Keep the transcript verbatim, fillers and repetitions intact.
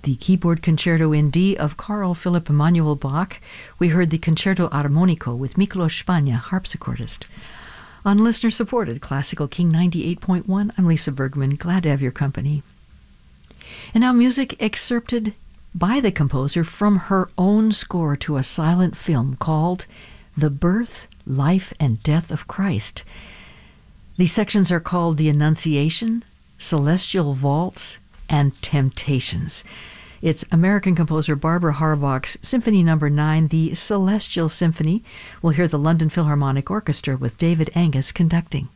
the keyboard concerto in D of Carl Philipp Emanuel Bach. We heard the Concerto Armonico with Miklos Spania, harpsichordist. On listener-supported Classical King ninety-eight point one, I'm Lisa Bergman, glad to have your company. And now music excerpted by the composer from her own score to a silent film called The Birth, Life, and Death of Christ. These sections are called The Annunciation, Celestial Vaults, and Temptations. It's American composer Barbara Harbach's Symphony Number nine, the Celestial Symphony. We'll hear the London Philharmonic Orchestra with David Angus conducting.